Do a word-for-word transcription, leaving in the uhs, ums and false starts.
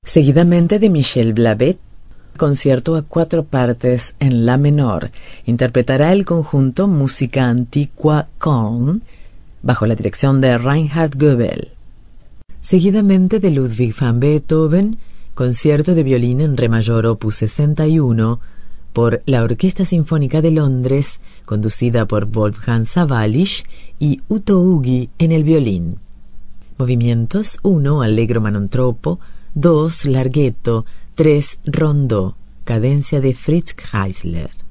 Seguidamente de Michel Blavet, concierto a cuatro partes en la menor. Interpretará el conjunto Música Antiqua Köln, bajo la dirección de Reinhard Goebel. Seguidamente de Ludwig van Beethoven, concierto de violín en re mayor opus sesenta y uno, por la Orquesta Sinfónica de Londres, conducida por Wolfgang Sawallisch y Uto Uggi en el violín. Movimientos: uno Allegro Manontropo, dos Larghetto, tres Rondó, cadencia de Fritz Kreisler.